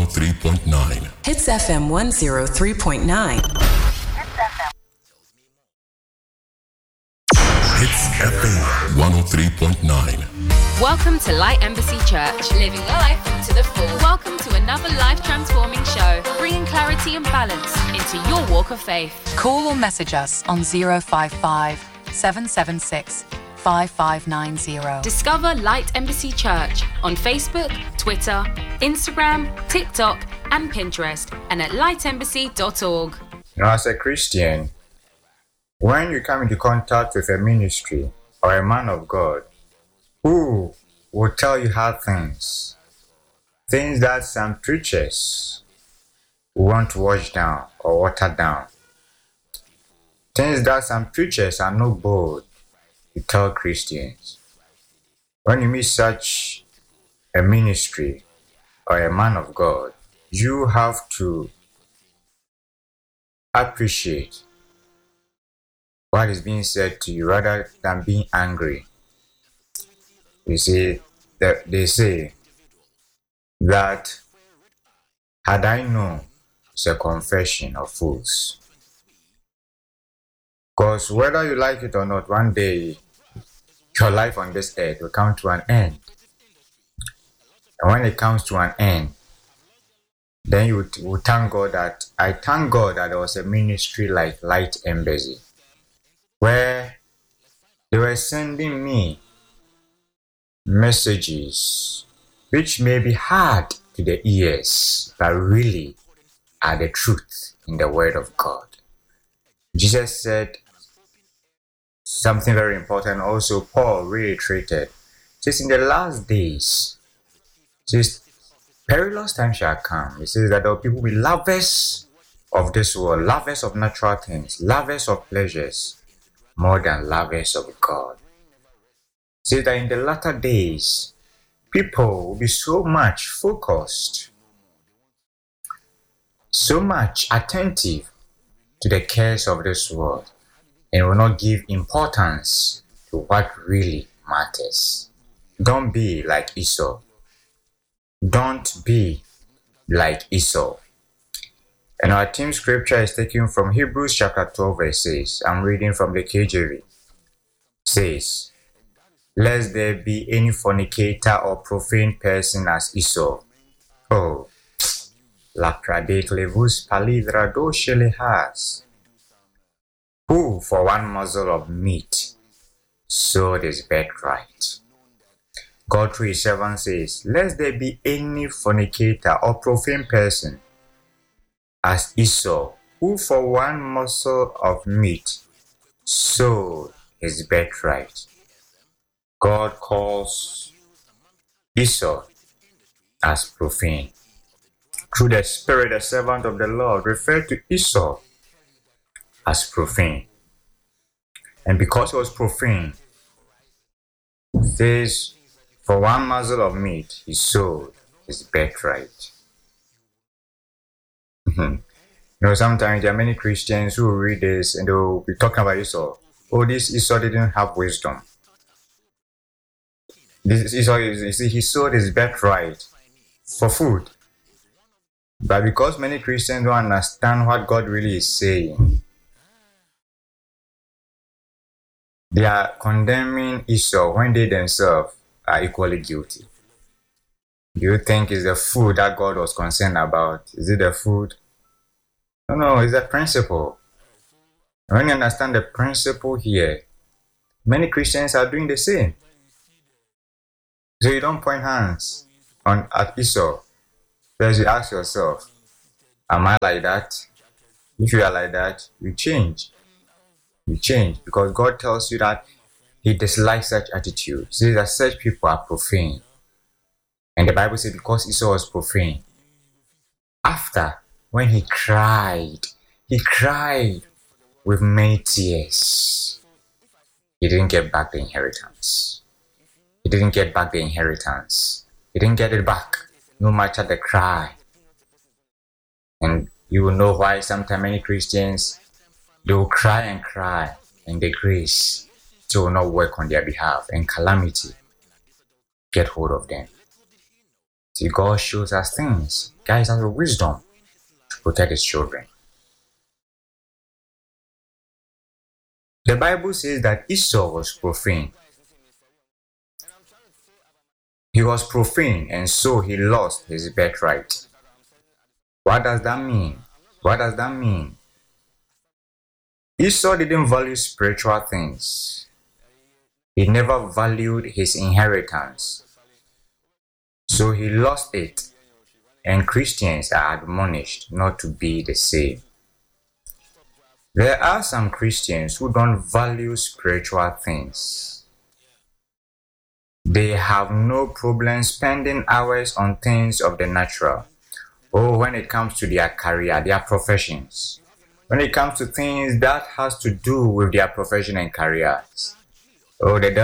103.9. Hits FM 103.9. Hits FM 103.9. Welcome to Light Embassy Church, living life to the full. Welcome to another life-transforming show, bringing clarity and balance into your walk of faith. Call or message us on 055 776 5590. Discover Light Embassy Church on Facebook, Twitter, Instagram, TikTok, and Pinterest, and at lightembassy.org. Now, as a Christian, when you come into contact with a ministry or a man of God who will tell you hard things that some preachers want to wash down or water down, things that some preachers are not bold to tell Christians. When you meet such a ministry or a man of God, you have to appreciate what is being said to you rather than being angry. You see, they say that had I known, it's a confession of fools. Because whether you like it or not, one day your life on this earth will come to an end. And when it comes to an end, then you will thank God that I thank God that there was a ministry like Light Embassy, where they were sending me messages which may be hard to the ears, but really are the truth in the Word of God. Jesus said something very important. Also, Paul reiterated, says in the last days, says perilous times shall come. He says that there will people be lovers of this world, lovers of natural things, lovers of pleasures, more than lovers of God. Says that in the latter days, people will be so much focused, so much attentive to the cares of this world, and will not give importance to what really matters. Don't be like Esau. Don't be like Esau. And our theme scripture is taken from Hebrews chapter 12 verse 6. I'm reading from the KJV. It says, lest there be any fornicator or profane person as Esau. Oh, la pradek levus palidra doshelehas, who for one morsel of meat sold his birthright. God through his servant says, lest there be any fornicator or profane person as Esau, who for one morsel of meat sold his birthright. God calls Esau as profane. Through the Spirit, the servant of the Lord referred to Esau as profane. And because he was profane, it says, for one morsel of meat, he sold his birthright. Sometimes there are many Christians who read this and they'll be talking about Esau. Oh, this Esau didn't have wisdom. This Esau, you see, he sold his birthright for food. But because many Christians don't understand what God really is saying, they are condemning Esau when they themselves are equally guilty. Do you think it's the food that God was concerned about? Is it the food? No, it's the principle. When you understand the principle here, many Christians are doing the same. So you don't point hands at Esau. First you ask yourself, am I like that? If you are like that, you change. You change because God tells you that he dislikes such attitude. He says that such people are profane. And the Bible says because Esau was profane, after when he cried with many tears. He didn't get back the inheritance. He didn't get back the inheritance. He didn't get it back, no matter the cry. And you will know why sometimes many Christians, they will cry, and the grace still will not work on their behalf, and calamity get hold of them. See, God shows us things, guides us with wisdom to protect His children. The Bible says that Esau was profane. He was profane, and so he lost his birthright. What does that mean? What does that mean? Esau didn't value spiritual things. He never valued his inheritance. So he lost it, and Christians are admonished not to be the same. There are some Christians who don't value spiritual things. They have no problem spending hours on things of the natural. Oh, when it comes to their career, their professions. When it comes to things that has to do with their profession and careers. Oh, they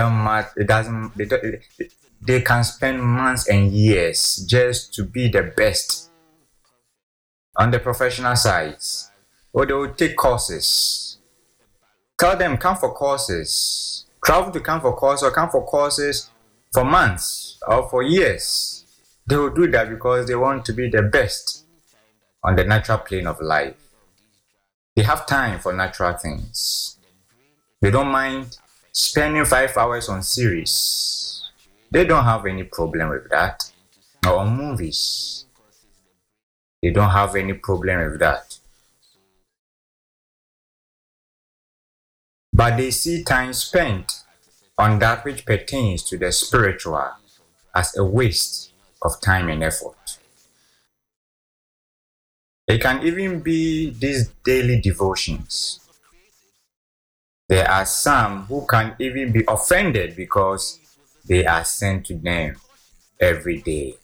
can spend months and years just to be the best on the professional sides. Or they will take courses. Tell them, come for courses. Travel to come for courses, or come for courses for months or for years. They will do that because they want to be the best on the natural plane of life. They have time for natural things. They don't mind spending 5 hours on series. They don't have any problem with that. Or on movies. They don't have any problem with that. But they see time spent on that which pertains to the spiritual as a waste of time and effort. It can even be these daily devotions. There are some who can even be offended because they are sent to them every day.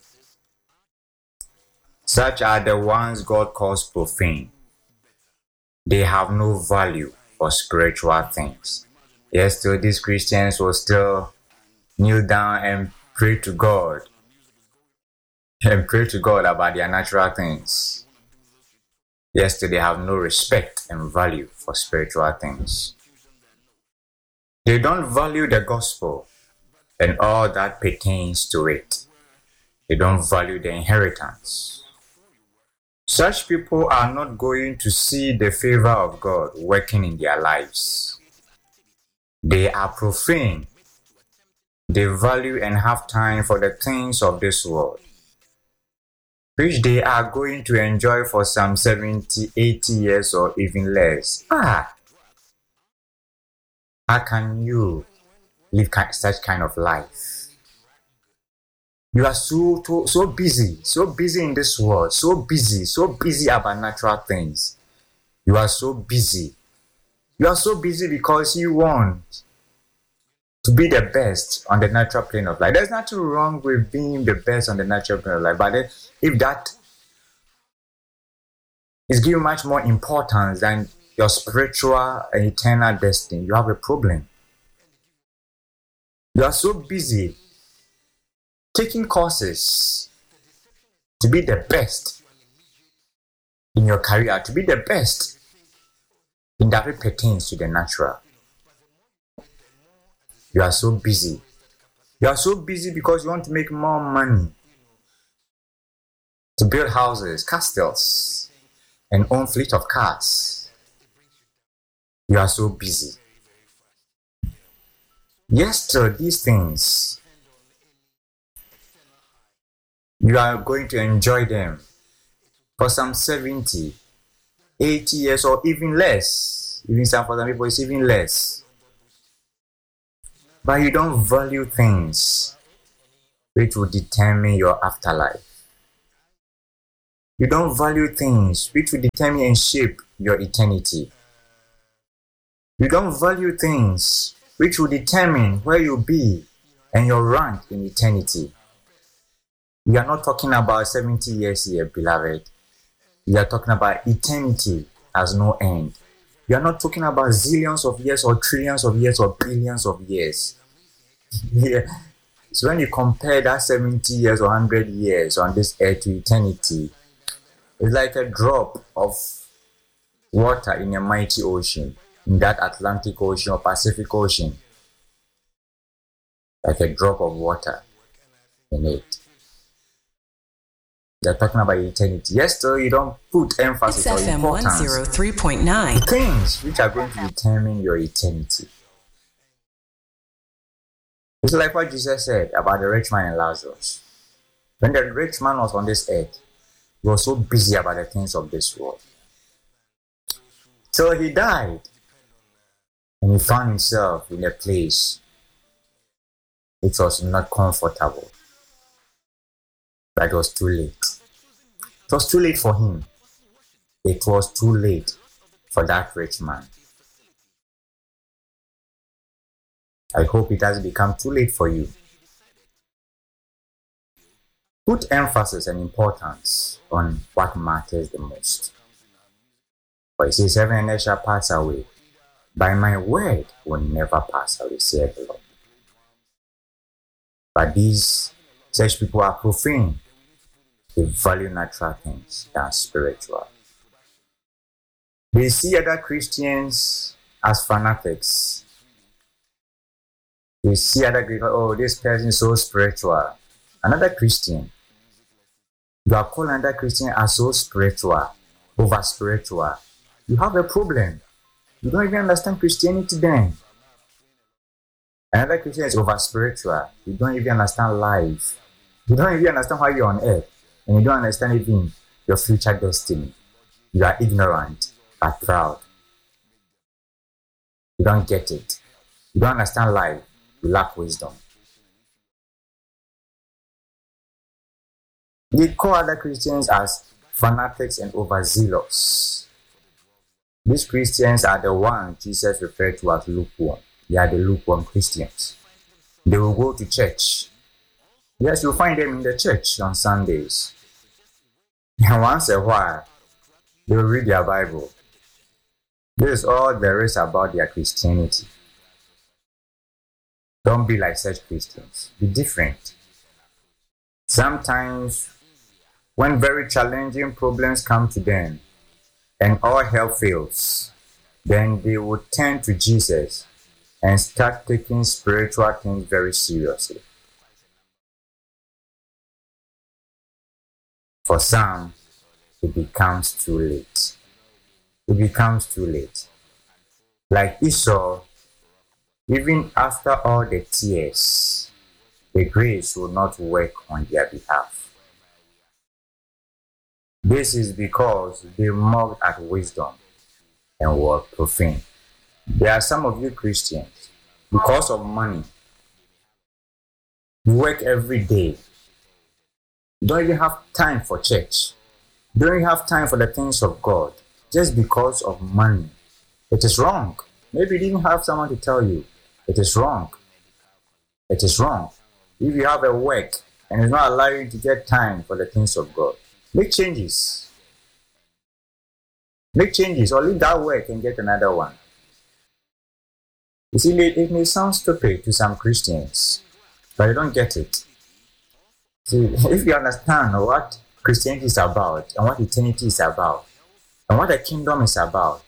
Such are the ones God calls profane. They have no value for spiritual things. Yes, still these Christians will still kneel down and pray to God. And pray to God about their natural things. Yes, still they have no respect and value for spiritual things. They don't value the gospel and all that pertains to it. They don't value the inheritance. Such people are not going to see the favor of God working in their lives. They are profane. They value and have time for the things of this world, which they are going to enjoy for some 70, 80 years or even less. How can you live such kind of life? You are so busy in this world, so busy about natural things. You are so busy. You are so busy because you want to be the best on the natural plane of life. There's nothing wrong with being the best on the natural plane of life, but if that is given much more importance than your spiritual and eternal destiny, you have a problem. You are so busy taking courses to be the best in your career, to be the best in that which pertains to the natural. You are so busy. You are so busy because you want to make more money, to build houses, castles, and own fleet of cars. You are so busy. Yes, to these things, you are going to enjoy them for some 70, 80 years or even less. Even some for some people it's even less. But you don't value things which will determine your afterlife. You don't value things which will determine and shape your eternity. You don't value things which will determine where you'll be and your rank in eternity. We are not talking about 70 years here, beloved. We are talking about eternity has no end. We are not talking about zillions of years or trillions of years or billions of years. Yeah. So when you compare that 70 years or 100 years on this earth to eternity, it's like a drop of water in a mighty ocean, in that Atlantic Ocean or Pacific Ocean. Like a drop of water in it. They're talking about eternity. Yes, so you don't put emphasis It's on FM importance 103.9. things which are going to determine your eternity. It's like what Jesus said about the rich man and Lazarus. When the rich man was on this earth, he was so busy about the things of this world. So he died. And he found himself in a place which was not comfortable. But it was too late. It was too late for him. It was too late for that rich man. I hope it has become too late for you. Put emphasis and importance on what matters the most. For it says, heaven and earth shall pass away, but my word will never pass away, saith the Lord. But these such people are profane. They value natural things than spiritual. They see other Christians as fanatics. They see other Christians, oh, this person is so spiritual. Another Christian, you are calling another Christian as so spiritual, over spiritual. You have a problem. You don't even understand Christianity then. Another Christian is over spiritual. You don't even understand life. You don't even understand why you're on earth. And you don't understand even your future destiny. You are ignorant but proud. You don't get it. You don't understand life. You lack wisdom. They call other Christians as fanatics and overzealous. These Christians are the ones Jesus referred to as lukewarm. They are the lukewarm Christians. They will go to church. Yes, you'll find them in the church on Sundays. And once a while, they will read their Bible. This is all there is about their Christianity. Don't be like such Christians. Be different. Sometimes, when very challenging problems come to them and all help fails, then they will turn to Jesus and start taking spiritual things very seriously. For some, it becomes too late. It becomes too late. Like Esau, even after all the tears, the grace will not work on their behalf. This is because they mocked at wisdom and were profane. There are some of you Christians, because of money, you work every day. You don't even have time for church. You don't even have time for the things of God just because of money. It is wrong. Maybe you didn't have someone to tell you. It is wrong. It is wrong. If you have a work and it's not allowing you to get time for the things of God, make changes. Make changes or leave that work and get another one. You see, it may sound stupid to some Christians, but you don't get it. See, if you understand what Christianity is about and what eternity is about and what the kingdom is about,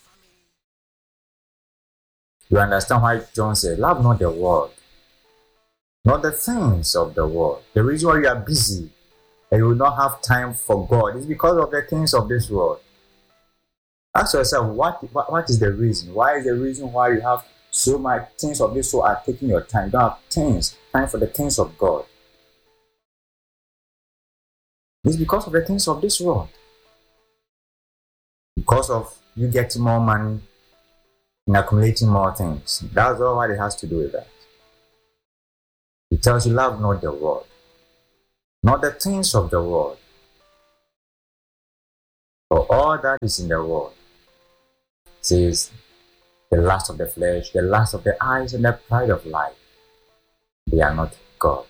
you understand why John said, love not the world, not the things of the world. The reason why you are busy and you will not have time for God is because of the things of this world. Ask yourself, what is the reason? Why is the reason why you have so much things of this world are taking your time? You don't have time for the things of God. It's because of the things of this world. Because of you getting more money and accumulating more things. That's all what it has to do with that. It tells you love not the world, not the things of the world. For all that is in the world, it says the lust of the flesh, the lust of the eyes, and the pride of life, they are not God.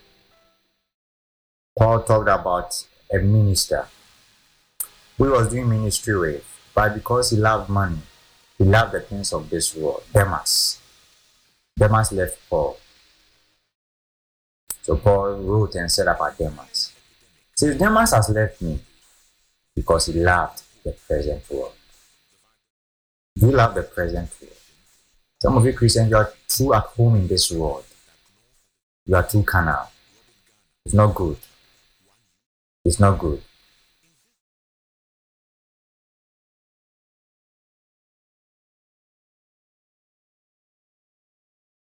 Paul talked about a minister who he was doing ministry with, but because he loved money, he loved the things of this world. Demas left Paul. So Paul wrote and said about Demas. He says, Demas has left me because he loved the present world. You love the present world. Some of you Christians, you are too at home in this world. You are too carnal. It's not good. It's not good.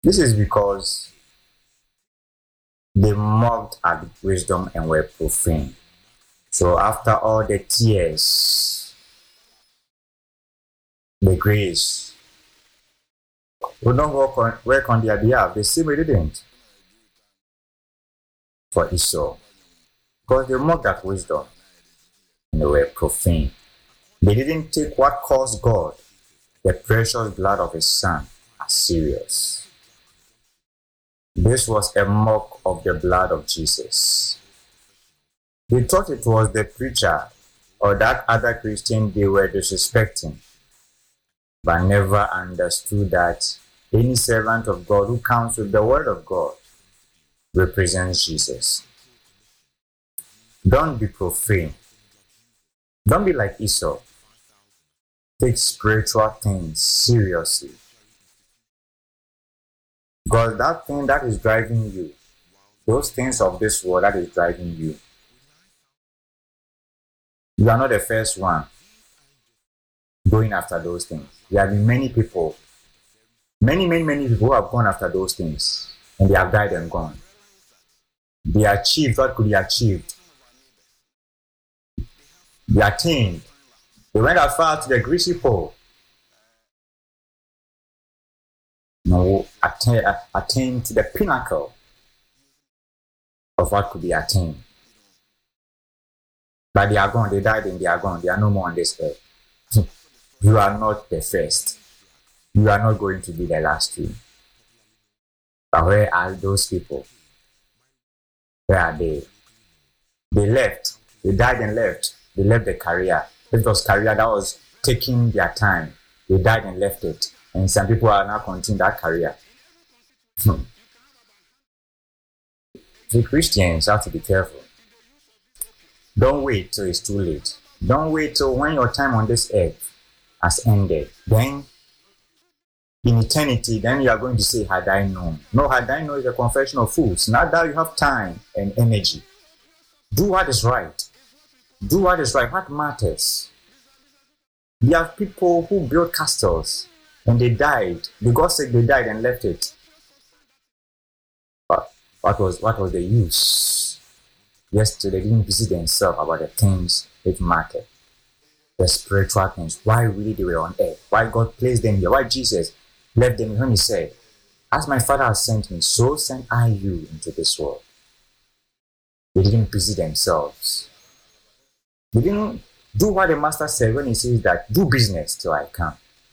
This is because they mocked at wisdom and were profane. So after all the tears, the grace would not work on their behalf. They still didn't for Esau, because they mocked at wisdom and they were profane. They didn't take what caused God, the precious blood of his son, as serious. This was a mock of the blood of Jesus. They thought it was the preacher or that other Christian they were disrespecting, but never understood that any servant of God who comes with the word of God represents Jesus. Don't be profane. Don't be like Esau. Take spiritual things seriously. Because that thing that is driving you, those things of this world that is driving you, you are not the first one going after those things. There have been many people, many people who have gone after those things, and they have died and gone. They achieved what could be achieved. They attained. They went as far to the greasy pole. No, attain to the pinnacle of what could be attained. But they are gone, they died and they are gone. They are no more on this earth. You are not the first. You are not going to be the last two. But where are those people? Where are they? They left. They died and left. They left the career. If it was career that was taking their time, they died and left it. And some people are now continuing that career. So Christians have to be careful. Don't wait till it's too late. Don't wait till when your time on this earth has ended. Then, in eternity, then you are going to say, had I known. No, had I known is a confession of fools. Now that you have time and energy, do what is right. Do what is right. What matters? You have people who built castles and they died. The God said they died and left it. But what was the use? Yesterday, they didn't busy themselves about the things that matter. The spiritual things. Why really they were on earth. Why God placed them here. Why Jesus left them when he said, as my Father has sent me, so send I you into this world. They didn't busy themselves. They didn't do what the Master said when he says that, do business till I come.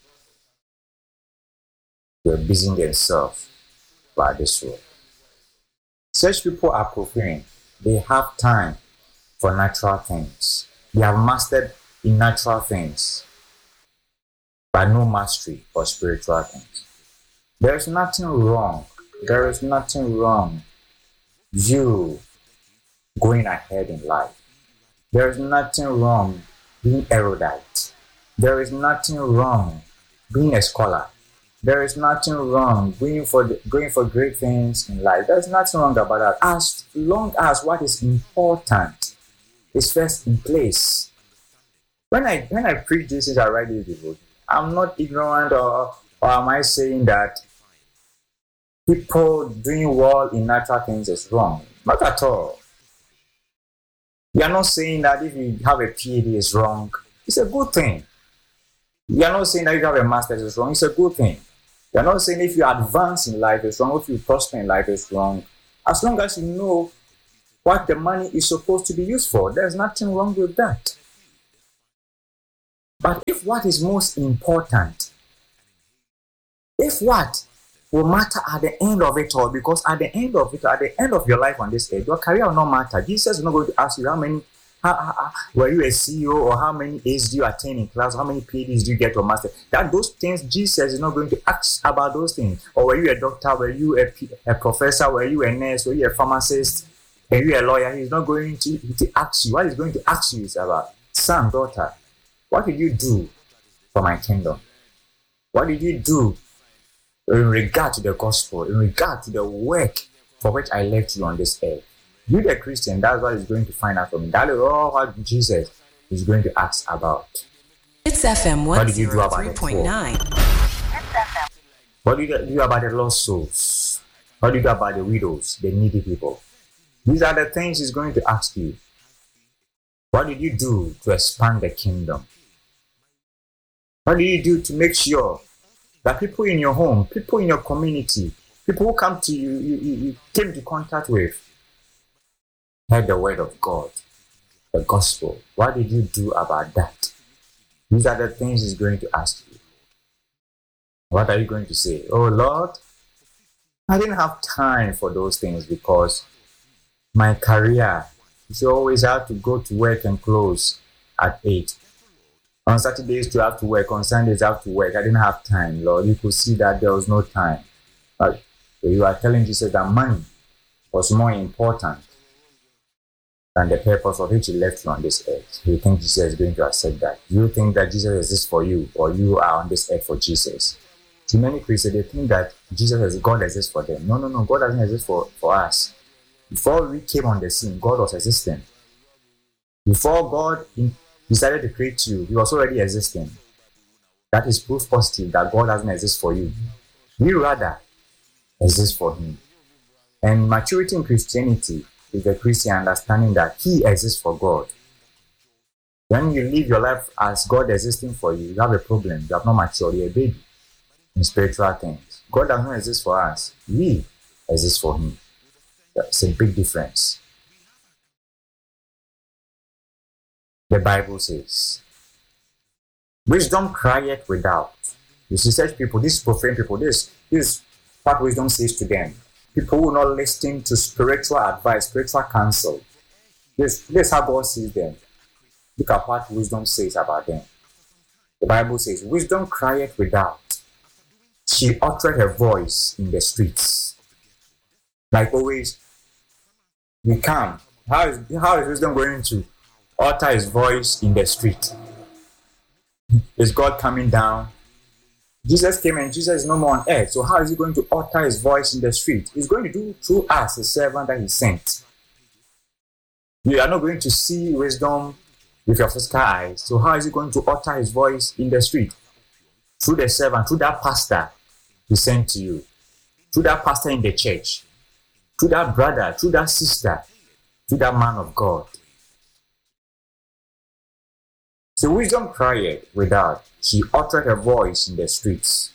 They're busying themselves by this world. Such people are profane. They have time for natural things. They have mastered in natural things, but no mastery for spiritual things. There is nothing wrong. There is nothing wrong. You going ahead in life. There is nothing wrong being erudite. There is nothing wrong being a scholar. There is nothing wrong going for great things in life. There is nothing wrong about that. As long as what is important is first in place. When I preach this things, I write these people, I'm not ignorant or am I saying that people doing well in natural things is wrong? Not at all. You are not saying that if you have a PhD is wrong. It's a good thing. You are not saying that if you have a master's is wrong. It's a good thing. You are not saying if you advance in life is wrong, if you prosper in life is wrong. As long as you know what the money is supposed to be used for, there's nothing wrong with that. But if what is most important, if what will matter at the end of it all, because at the end of it, at the end of your life on this earth, your career will not matter. Jesus is not going to ask you how many, were you a CEO or how many A's do you attain in class, how many PhDs do you get or master. That those things, Jesus is not going to ask about those things. Or were you a doctor, were you a professor, were you a nurse, were you a pharmacist, were you a lawyer? He's not going to ask you. What he's going to ask you is about, son, daughter, what did you do for my kingdom? What did you do in regard to the gospel, in regard to the work for which I left you on this earth? You, the Christian, that's what he's going to find out from me. That is all what Jesus is going to ask about. It's FM What did you do about 103.9. What do you do about the lost souls? What do you do about the widows, the needy people? These are the things he's going to ask you. What did you do to expand the kingdom? What did you do to make sure that people in your home, people in your community, people who come to you, you came into contact with, heard the word of God, the gospel? What did you do about that? These are the things he's going to ask you. What are you going to say? Oh Lord, I didn't have time for those things because my career, you always have to go to work and close at 8. On Saturdays you have to work, on Sundays you have to work. I didn't have time, Lord. You could see that there was no time. But you are telling Jesus that money was more important than the purpose of which he left you on this earth. You think Jesus is going to accept that? Do you think that Jesus exists for you, or you are on this earth for Jesus? See, many Christians, they think that God exists for them. No. God doesn't exist for us. Before we came on the scene, God was existing. Before God decided to create you, he was already existing. That is proof positive that God doesn't exist for you. We rather exist for him. And maturity in Christianity is the Christian understanding that he exists for God. When you live your life as God existing for you, you have a problem. You have not matured. You're a baby in spiritual things. God does not exist for us. We exist for him. That's a big difference. The Bible says, wisdom crieth without. You see, such people, these profane people, this is what wisdom says to them. People who will not listen to spiritual advice, spiritual counsel. This is how God sees them. Look at what wisdom says about them. The Bible says, wisdom crieth without. She uttered her voice in the streets. Like always, we come. How is wisdom going to utter his voice in the street? Is God coming down? Jesus came and Jesus is no more on earth. So how is he going to utter his voice in the street? He's going to do through us, the servant that he sent. You are not going to see wisdom with your physical eyes. So how is he going to utter his voice in the street? Through the servant, through that pastor he sent to you. Through that pastor in the church. Through that brother, through that sister, through that man of God. So wisdom cried without. She uttered her voice in the streets.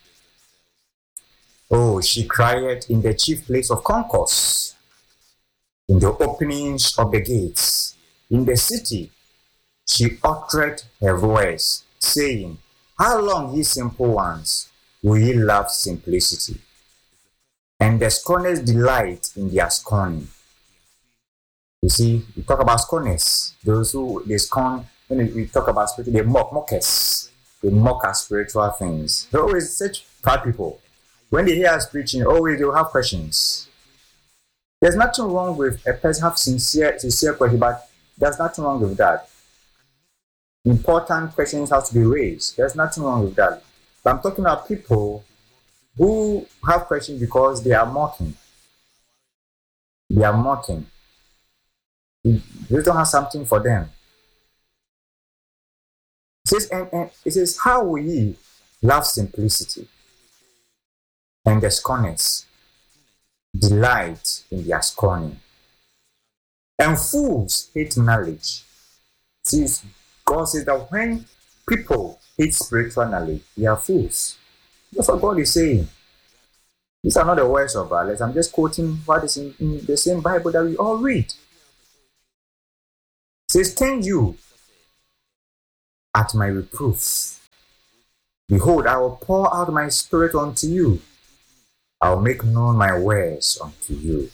Oh, she cried in the chief place of concourse, in the openings of the gates, in the city. She uttered her voice, saying, how long, ye simple ones, will ye love simplicity? And the scorners delight in their scorning. You see, we talk about scorners, those who they scorn. When we talk about spiritual, they mockers. They mock our spiritual things. They're always such proud people. When they hear us preaching, always they'll have questions. There's nothing wrong with a person have sincere question, but there's nothing wrong with that. Important questions have to be raised. There's nothing wrong with that. But I'm talking about people who have questions because they are mocking. They are mocking. They don't have something for them. It says, how will ye love simplicity? And the scorners delight in their scorning. And fools hate knowledge. See, God says that when people hate spiritual knowledge, they are fools. That's what God is saying. These are not the words of ours. I'm just quoting what is in the same Bible that we all read. It says, turn you at my reproof. Behold, I will pour out my spirit unto you. I will make known my words unto you.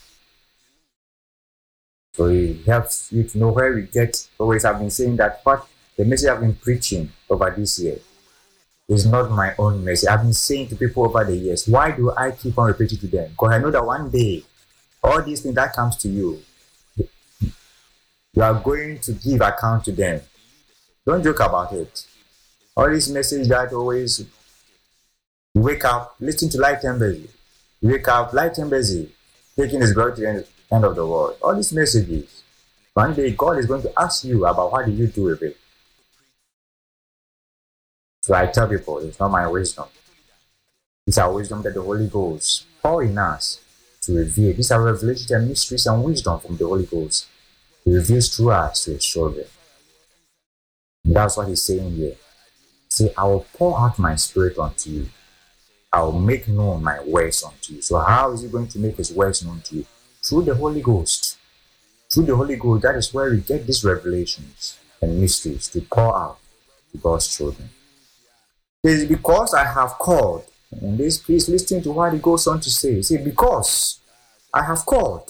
So it helps you to know where we get. Always have been saying that what the message I've been preaching over this year is not my own message. I've been saying to people over the years, why do I keep on repeating to them? Because I know that one day, all these things that comes to you, you are going to give account to them. Don't joke about it. All this message that always, you wake up, listen to Light Embassy. You wake up, Light Embassy, taking his glory to the end of the world. All these messages, one day God is going to ask you about what did you do with it. So I tell people, it's not my wisdom. These are wisdom that the Holy Ghost pour in us to reveal. These are revelations and mysteries and wisdom from the Holy Ghost. He reveals through us to his children. And that's what he's saying here. Say, I will pour out my spirit unto you. I will make known my words unto you. So how is he going to make his words known to you? Through the Holy Ghost. Through the Holy Ghost, that is where we get these revelations and mysteries to pour out to God's children. It is because I have called. And this, please listen to what he goes on to say. Say, because I have called.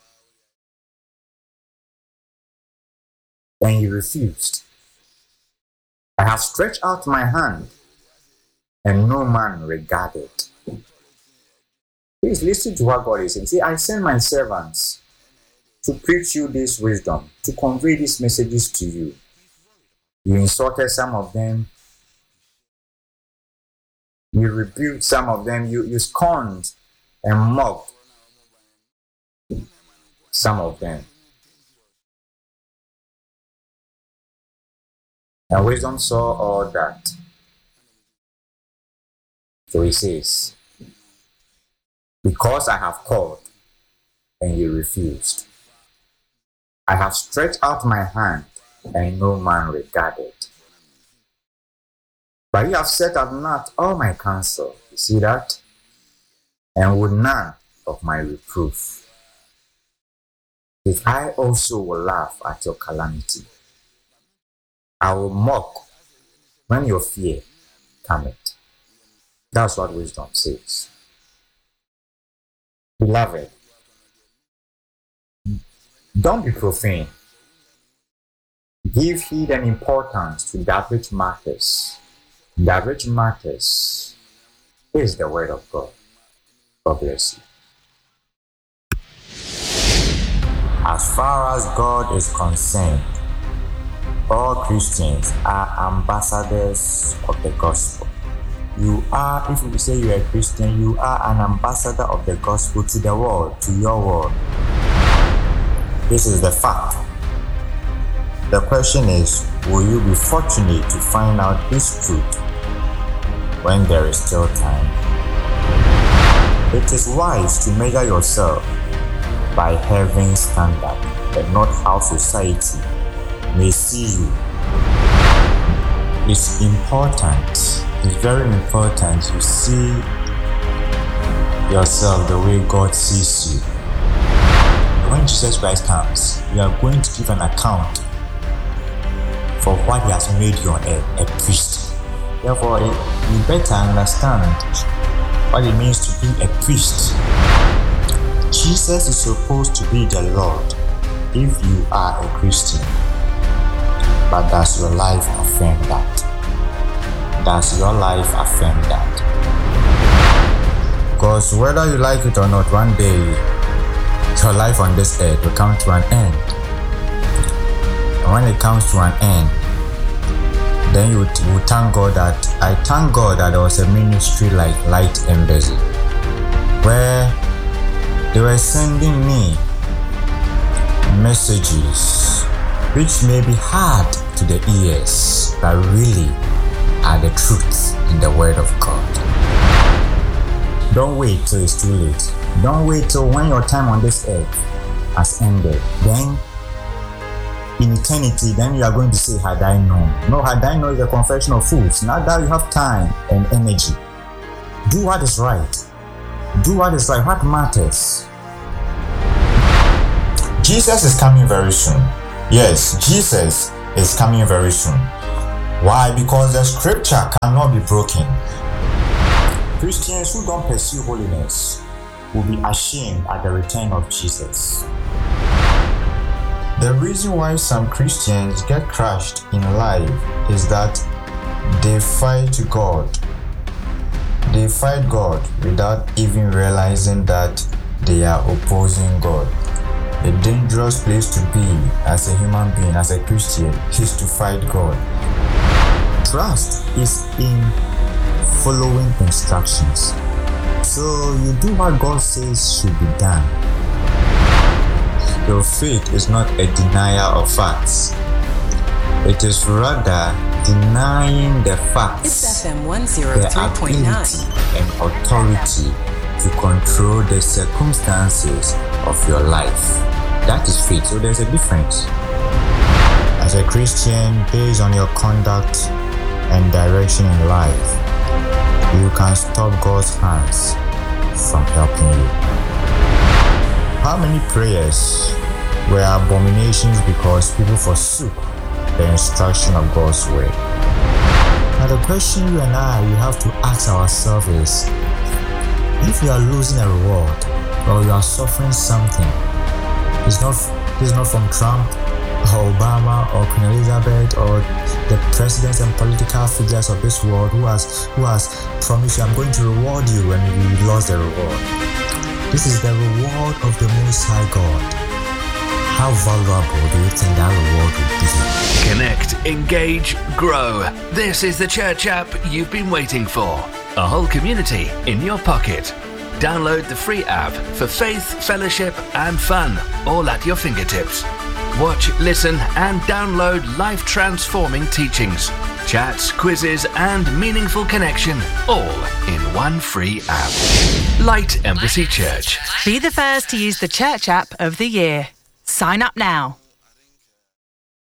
And you refused. I have stretched out my hand, and no man regarded. Please listen to what God is saying. See, I send my servants to preach you this wisdom, to convey these messages to you. You insulted some of them. You rebuked some of them. You scorned and mocked some of them. And wisdom saw all that. So he says, because I have called and you refused. I have stretched out my hand and no man regarded. But you have set at naught all my counsel. You see that? And would none of my reproof. If I also will laugh at your calamity. I will mock when your fear cometh. That's what wisdom says. Beloved, don't be profane. Give heed and importance to that which matters. That which matters is the word of God. God bless you. As far as God is concerned, all Christians are ambassadors of the gospel. You are, if you say you are a Christian, you are an ambassador of the gospel to the world, to your world. This is the fact. The question is, will you be fortunate to find out this truth when there is still time? It is wise to measure yourself by heaven's standard and not how society may see you. It's important, it's very important you see yourself the way God sees you. When Jesus Christ comes, you are going to give an account for what he has made you on earth, a priest. Therefore, you better understand what it means to be a priest. Jesus is supposed to be the Lord if you are a Christian. But does your life affirm that? Does your life affirm that? Because whether you like it or not, one day your life on this earth will come to an end. And when it comes to an end, then you will thank God that I thank God that there was a ministry like Light Embassy, where they were sending me messages which may be hard to the ears, but really are the truth in the Word of God. Don't wait till it's too late. Don't wait till when your time on this earth has ended. Then, in eternity, then you are going to say, had I known. No, had I known is a confession of fools. Now that you have time and energy, do what is right. Do what is right. What matters? Jesus is coming very soon. Yes, Jesus is coming very soon. Why? Because the scripture cannot be broken. Christians who don't pursue holiness will be ashamed at the return of Jesus. The reason why some Christians get crushed in life is that they fight God. They fight God without even realizing that they are opposing God. A dangerous place to be as a human being, as a Christian, is to fight God. Trust is in following instructions. So you do what God says should be done. Your faith is not a denial of facts. It is rather denying the facts, It's FM the 103.9. ability and authority to control the circumstances of your life. That is faith. So there's a difference. As a Christian, based on your conduct and direction in life, you can stop God's hands from helping you. How many prayers were abominations because people forsook the instruction of God's word? Now the question you and I have to ask ourselves is, if you are losing a reward or you are suffering something, it's not from Trump or Obama or Queen Elizabeth or the presidents and political figures of this world who has promised you, I'm going to reward you when you lost the reward. This is the reward of the Most High God. How valuable do you think that reward would be? Connect, engage, grow. This is the church app you've been waiting for. A whole community in your pocket. Download the free app for faith, fellowship, and fun, all at your fingertips. Watch, listen, and download life-transforming teachings, chats, quizzes, and meaningful connection, all in one free app. Light Embassy Church. Be the first to use the church app of the year. Sign up now.